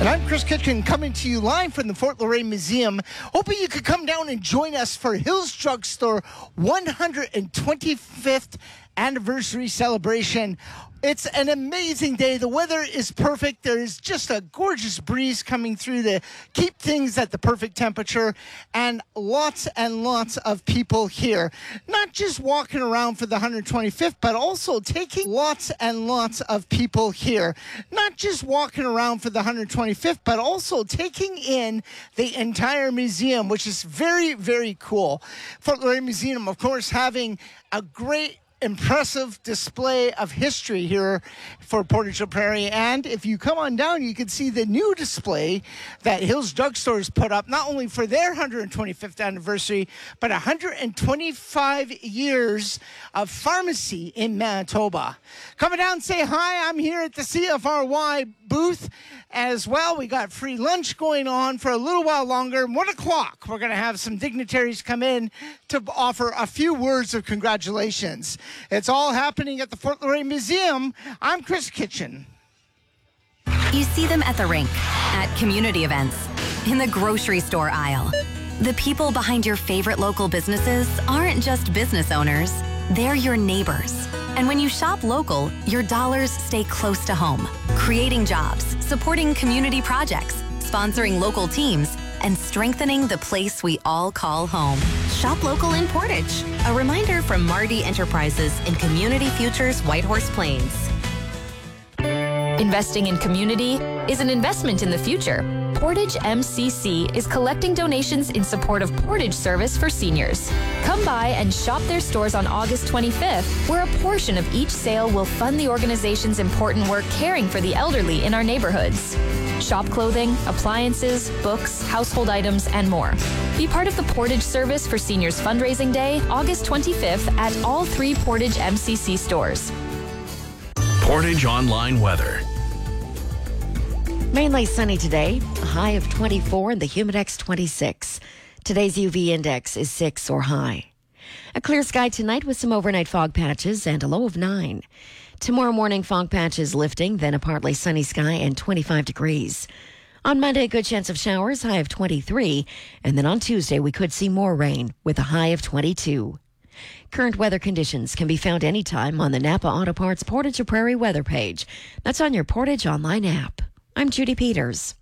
And I'm Chris Kitchen coming to you live from the Fort Laurier Museum. Hoping you could come down and join us for Hills Drug Store 125th anniversary celebration. It's an amazing day. The weather is perfect. There's just a gorgeous breeze coming through to keep things at the perfect temperature, and lots of people here. Not just walking around for the 125th, but also taking lots of people here. Not just walking around for the 125th, but also taking in the entire museum, which is very, very cool. Fort Laurier Museum, of course, having a great impressive display of history here for Portage la Prairie. And if you come on down, you can see the new display that Hills Drug Store has put up, not only for their 125th anniversary, but 125 years of pharmacy in Manitoba. Coming down and say hi. I'm here at the CFRY booth as well. We got free lunch going on for a little while longer. 1 o'clock, we're going to have some dignitaries come in to offer a few words of congratulations. It's all happening at the Fort Laurier Museum. I'm Chris Kitchen. You see them at the rink, at community events, in the grocery store aisle. The people behind your favorite local businesses aren't just business owners, they're your neighbors. And when you shop local, your dollars stay close to home, creating jobs, supporting community projects, sponsoring local teams, and strengthening the place we all call home. Shop local in Portage. A reminder from Marty Enterprises in Community Futures Whitehorse Plains. Investing in community is an investment in the future. Portage MCC is collecting donations in support of Portage Service for seniors. Come by and shop their stores on August 25th, where a portion of each sale will fund the organization's important work caring for the elderly in our neighborhoods. Shop clothing, appliances, books, household items, and more. Be part of the Portage Service for Seniors Fundraising Day, August 25th at all 3 Portage MCC stores. Portage Online Weather. Mainly sunny today, a high of 24 and the Humidex 26. Today's UV index is 6 or high. A clear sky tonight with some overnight fog patches and a low of 9. Tomorrow morning, fog patches lifting, then a partly sunny sky and 25 degrees. On Monday, a good chance of showers, high of 23. And then on Tuesday, we could see more rain with a high of 22. Current weather conditions can be found anytime on the Napa Auto Parts Portage la Prairie weather page. That's on your Portage Online app. I'm Judy Peters.